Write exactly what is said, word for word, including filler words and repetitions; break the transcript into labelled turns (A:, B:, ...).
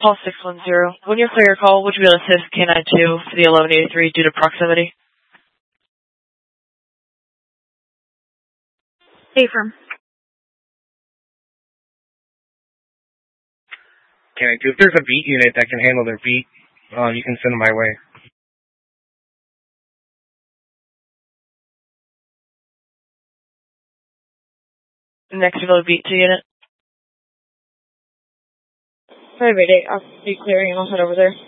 A: Paul six one zero. When you clear your call, would you be able to assist K nine two for the eleven eighty-three due to proximity?
B: Affirm.
C: K nine two, if there's a beat unit that can handle their beat, uh, you can send them my way.
A: Next available beat two unit.
B: Sorry, Mayday. I'll be clearing and I'll head over there.